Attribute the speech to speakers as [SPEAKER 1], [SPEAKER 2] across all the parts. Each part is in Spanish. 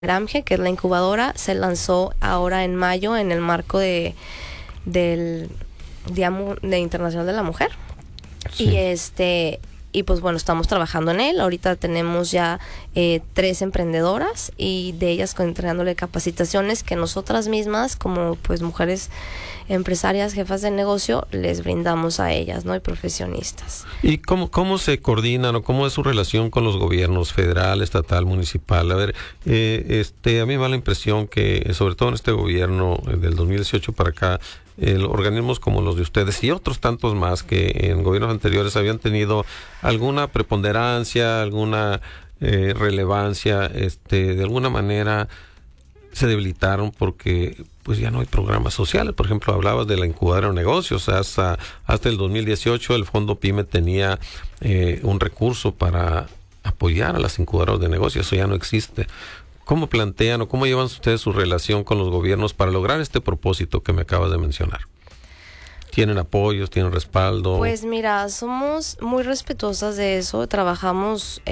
[SPEAKER 1] AMGE, que es la incubadora, se lanzó ahora en mayo en el marco del Día Internacional de la Mujer. Sí. Y pues bueno, estamos trabajando en él. Ahorita tenemos ya 3 emprendedoras y de ellas entregándole capacitaciones que nosotras mismas, como pues mujeres empresarias, jefas de negocio, les brindamos a ellas, ¿no? Y profesionistas.
[SPEAKER 2] ¿Y cómo se coordinan o cómo es su relación con los gobiernos federal, estatal, municipal? A ver, a mí me da la impresión que, sobre todo en este gobierno del 2018 para acá, organismos como los de ustedes y otros tantos más que en gobiernos anteriores habían tenido alguna preponderancia, alguna relevancia, de alguna manera se debilitaron porque pues ya no hay programas sociales. Por ejemplo, hablabas de la incubadora de negocios. Hasta el 2018 el Fondo PYME tenía un recurso para apoyar a las incubadoras de negocios. Eso ya no existe. ¿Cómo plantean o cómo llevan ustedes su relación con los gobiernos para lograr este propósito que me acabas de mencionar? ¿Tienen apoyos, tienen respaldo?
[SPEAKER 1] Pues mira, somos muy respetuosas de eso. Trabajamos,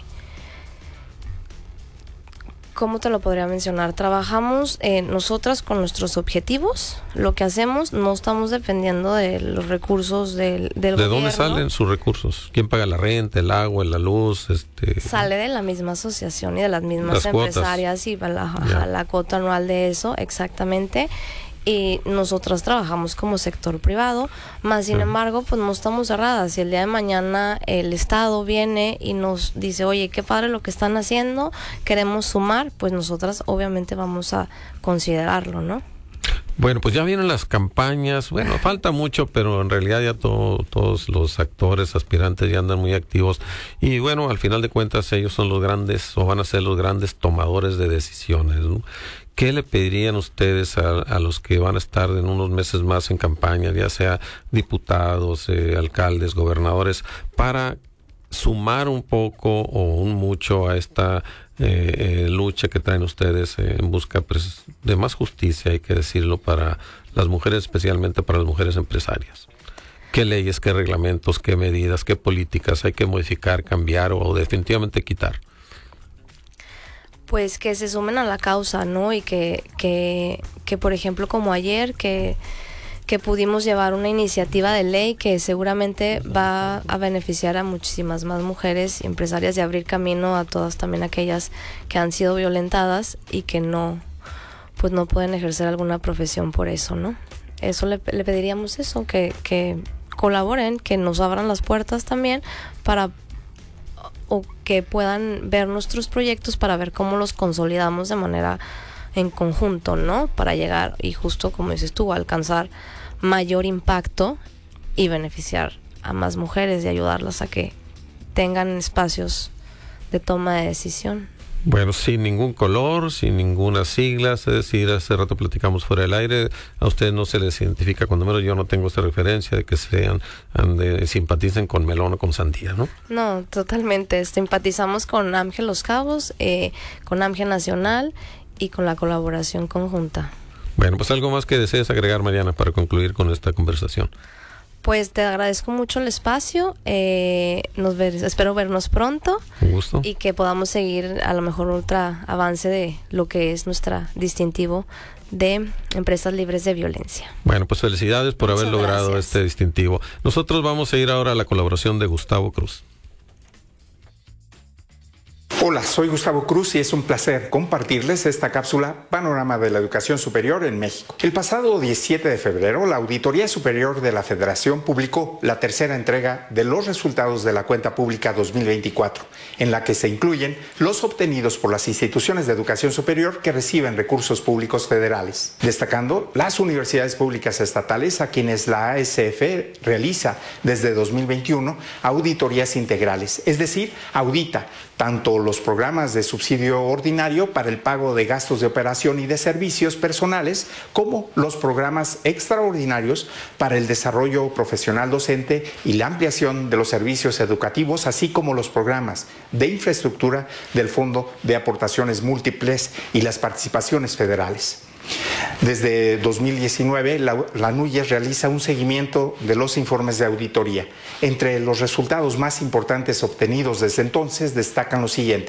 [SPEAKER 1] ¿cómo te lo podría mencionar? Trabajamos nosotras con nuestros objetivos. Lo que hacemos, no estamos dependiendo de los recursos del gobierno.
[SPEAKER 2] ¿De dónde salen sus recursos? ¿Quién paga la renta, el agua, la luz?
[SPEAKER 1] Sale de la misma asociación y de las mismas empresarias y la cuota anual de eso, exactamente. Y nosotras trabajamos como sector privado, más sin embargo, pues no estamos cerradas. Si el día de mañana el Estado viene y nos dice, oye, qué padre lo que están haciendo, queremos sumar, pues nosotras obviamente vamos a considerarlo, ¿no?
[SPEAKER 2] Bueno, pues ya vienen las campañas. Bueno, falta mucho, pero en realidad ya todos los actores, aspirantes ya andan muy activos. Y bueno, al final de cuentas ellos son los grandes, o van a ser los grandes tomadores de decisiones, ¿no? ¿Qué le pedirían ustedes a los que van a estar en unos meses más en campaña, ya sea diputados, alcaldes, gobernadores, para sumar un poco o un mucho a esta lucha que traen ustedes en busca de más justicia, hay que decirlo, para las mujeres, especialmente para las mujeres empresarias? ¿Qué leyes, qué reglamentos, qué medidas, qué políticas hay que modificar, cambiar o definitivamente quitar?
[SPEAKER 1] Pues que se sumen a la causa, ¿no? Y que por ejemplo, como ayer, que pudimos llevar una iniciativa de ley que seguramente va a beneficiar a muchísimas más mujeres empresarias y abrir camino a todas también aquellas que han sido violentadas y que no pueden ejercer alguna profesión por eso, ¿no? Eso le pediríamos eso, que colaboren, que nos abran las puertas también o que puedan ver nuestros proyectos para ver cómo los consolidamos de manera en conjunto, ¿no? Para llegar, y justo como dices tú, alcanzar mayor impacto y beneficiar a más mujeres y ayudarlas a que tengan espacios de toma de decisión.
[SPEAKER 2] Bueno, sin ningún color, sin ninguna sigla, es decir, hace rato platicamos fuera del aire, a ustedes no se les identifica, cuando menos yo no tengo esta referencia de que simpaticen con melón o con sandía, ¿no?
[SPEAKER 1] No, totalmente, simpatizamos con AMGE Los Cabos, con AMGE Nacional y con la colaboración conjunta.
[SPEAKER 2] Bueno, pues algo más que desees agregar, Mariana, para concluir con esta conversación.
[SPEAKER 1] Pues te agradezco mucho el espacio, espero vernos pronto.
[SPEAKER 2] Un gusto.
[SPEAKER 1] Y que podamos seguir a lo mejor otro avance de lo que es nuestra distintivo de Empresas Libres de Violencia.
[SPEAKER 2] Bueno, pues felicidades por haber logrado este distintivo. Nosotros vamos a ir ahora a la colaboración de Gustavo Cruz.
[SPEAKER 3] Hola, soy Gustavo Cruz y es un placer compartirles esta cápsula Panorama de la Educación Superior en México. El pasado 17 de febrero, la Auditoría Superior de la Federación publicó la tercera entrega de los resultados de la Cuenta Pública 2024, en la que se incluyen los obtenidos por las instituciones de educación superior que reciben recursos públicos federales, destacando las universidades públicas estatales a quienes la ASF realiza desde 2021 auditorías integrales, es decir, audita tanto los programas de subsidio ordinario para el pago de gastos de operación y de servicios personales, como los programas extraordinarios para el desarrollo profesional docente y la ampliación de los servicios educativos, así como los programas de infraestructura del Fondo de Aportaciones Múltiples y las participaciones federales. Desde 2019, la NUYES realiza un seguimiento de los informes de auditoría. Entre los resultados más importantes obtenidos desde entonces destacan los siguientes.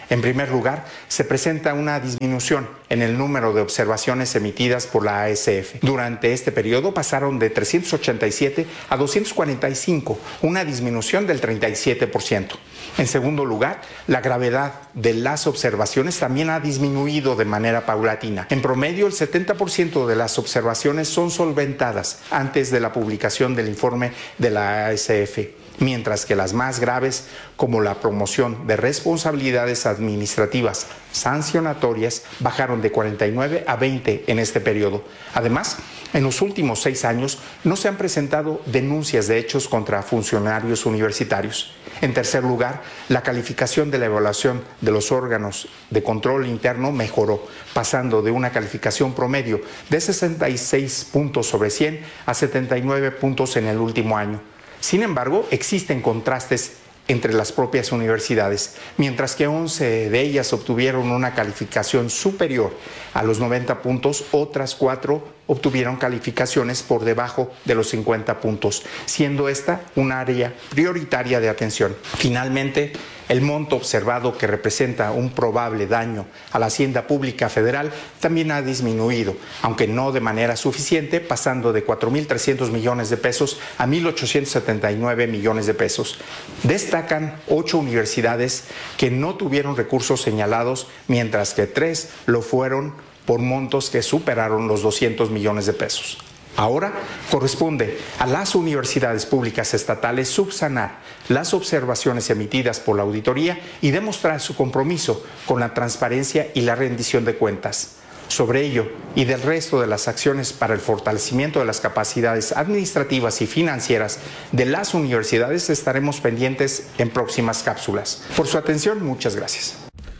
[SPEAKER 3] En primer lugar, se presenta una disminución en el número de observaciones emitidas por la ASF. Durante este periodo pasaron de 387 a 245, una disminución del 37%. En segundo lugar, la gravedad de las observaciones también ha disminuido de manera paulatina. En promedio, el 70% de las observaciones son solventadas antes de la publicación del informe de la ASF, mientras que las más graves, como la promoción de responsabilidades administrativas sancionatorias, bajaron de 49 a 20 en este periodo. Además, en los últimos 6 años no se han presentado denuncias de hechos contra funcionarios universitarios. En tercer lugar, la calificación de la evaluación de los órganos de control interno mejoró, pasando de una calificación promedio de 66 puntos sobre 100 a 79 puntos en el último año. Sin embargo, existen contrastes entre las propias universidades. Mientras que 11 de ellas obtuvieron una calificación superior a los 90 puntos, otras 4 obtuvieron calificaciones por debajo de los 50 puntos, siendo esta un área prioritaria de atención. Finalmente, el monto observado, que representa un probable daño a la hacienda pública federal, también ha disminuido, aunque no de manera suficiente, pasando de 4.300 millones de pesos a 1.879 millones de pesos. Destacan 8 universidades que no tuvieron recursos señalados, mientras que 3 lo fueron por montos que superaron los 200 millones de pesos. Ahora corresponde a las universidades públicas estatales subsanar las observaciones emitidas por la auditoría y demostrar su compromiso con la transparencia y la rendición de cuentas. Sobre ello y del resto de las acciones para el fortalecimiento de las capacidades administrativas y financieras de las universidades estaremos pendientes en próximas cápsulas. Por su atención, muchas gracias.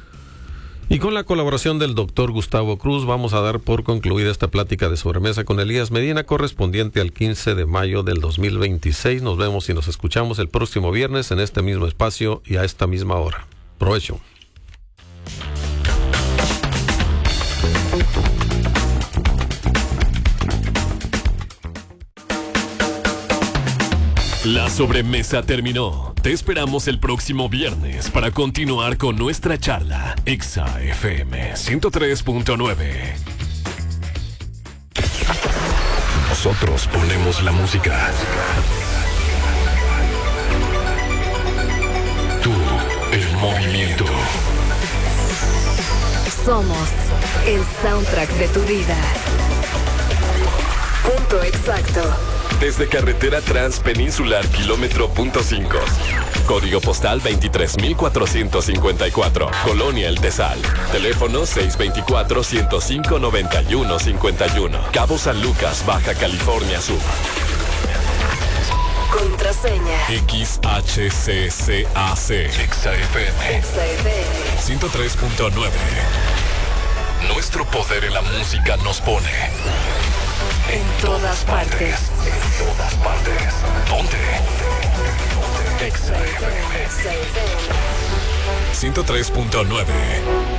[SPEAKER 2] Y con la colaboración del doctor Gustavo Cruz vamos a dar por concluida esta plática de sobremesa con Elías Medina, correspondiente al 15 de mayo del 2026. Nos vemos y nos escuchamos el próximo viernes en este mismo espacio y a esta misma hora. Provecho.
[SPEAKER 4] La sobremesa terminó. Te esperamos el próximo viernes para continuar con nuestra charla. Exa FM 103.9. Nosotros ponemos la música. Tú, el movimiento.
[SPEAKER 5] Somos el soundtrack de tu vida. Punto exacto.
[SPEAKER 4] Desde carretera transpeninsular kilómetro .5. Código postal 23.454. Colonia El Tesal. Teléfono 624-105-9151. Cabo San Lucas, Baja California Sur.
[SPEAKER 5] Contraseña
[SPEAKER 4] XHCCAC. XFM 103.9. Nuestro poder en la música nos pone
[SPEAKER 5] en todas partes.
[SPEAKER 4] En todas partes. ¿Dónde? XFM 103.9.